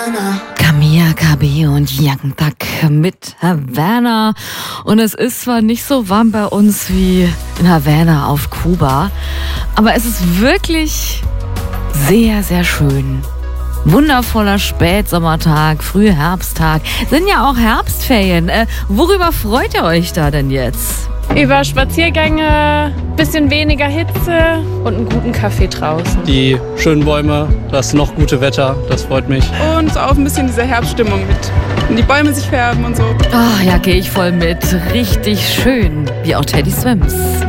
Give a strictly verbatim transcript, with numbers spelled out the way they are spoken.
Camilla Cabello und Young Thug mit Havana. Und es ist zwar nicht so warm bei uns wie in Havana auf Kuba, aber es ist wirklich sehr, sehr schön. Wundervoller Spätsommertag, Frühherbsttag. Sind ja auch Herbstferien. Äh, worüber freut ihr euch da denn jetzt? Über Spaziergänge, bisschen weniger Hitze und einen guten Kaffee draußen. Die schönen Bäume, das noch gute Wetter, das freut mich. Und auch ein bisschen diese Herbststimmung mit, wenn die Bäume sich färben und so. Ah, ja, gehe ich voll mit. Richtig schön, wie auch Teddy Swims.